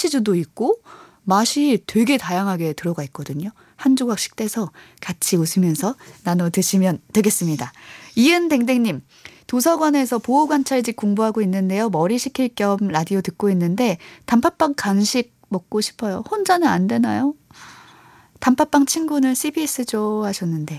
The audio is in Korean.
크림치즈도 있고 맛이 되게 다양하게 들어가 있거든요. 한 조각씩 떼서 같이 웃으면서 나눠 드시면 되겠습니다. 이은댕댕님, 도서관에서 보호관찰직 공부하고 있는데요. 머리 식힐 겸 라디오 듣고 있는데 단팥빵 간식 먹고 싶어요. 혼자는 안 되나요? 단팥빵 친구는 CBS죠 하셨는데